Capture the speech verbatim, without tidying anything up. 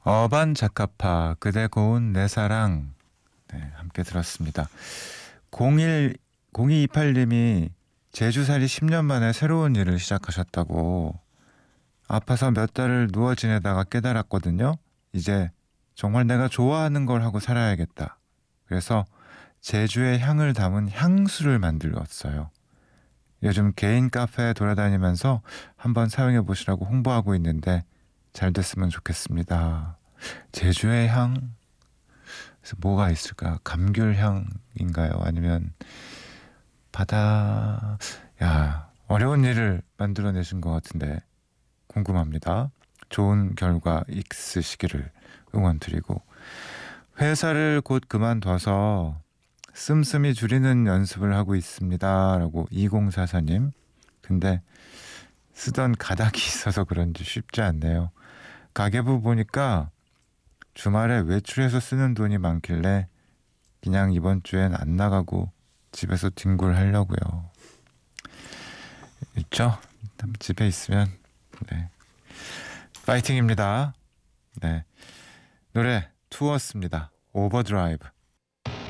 어반자카파 그대 고운 내 사랑. 네, 함께 들었습니다. 공일 공이이팔님이 제주살이 십 년 만에 새로운 일을 시작하셨다고. 아파서 몇 달을 누워 지내다가 깨달았거든요. 이제 정말 내가 좋아하는 걸 하고 살아야겠다. 그래서 제주의 향을 담은 향수를 만들었어요. 요즘 개인 카페에 돌아다니면서 한번 사용해 보시라고 홍보하고 있는데 잘 됐으면 좋겠습니다. 제주의 향? 그래서 뭐가 있을까? 감귤향인가요? 아니면 바다... 야, 어려운 일을 만들어내신 것 같은데 궁금합니다. 좋은 결과 있으시기를 응원드리고, 회사를 곧 그만둬서 씀씀이 줄이는 연습을 하고 있습니다 라고 이공사사님. 근데 쓰던 가닥이 있어서 그런지 쉽지 않네요. 가계부 보니까 주말에 외출해서 쓰는 돈이 많길래 그냥 이번 주엔 안 나가고 집에서 뒹굴하려고요. 있죠? 집에 있으면. 네, 파이팅입니다. 네, 노래 투어스입니다. 오버드라이브.